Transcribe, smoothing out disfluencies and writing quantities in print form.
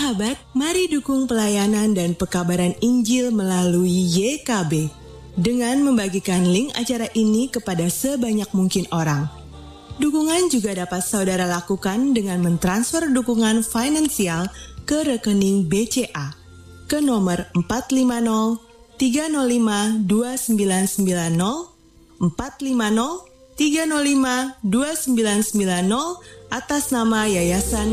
Sahabat, mari dukung pelayanan dan pekabaran Injil melalui YKB dengan membagikan link acara ini kepada sebanyak mungkin orang. Dukungan juga dapat saudara lakukan dengan mentransfer dukungan finansial ke rekening BCA ke nomor 450 305 2990 450 305 2990 atas nama Yayasan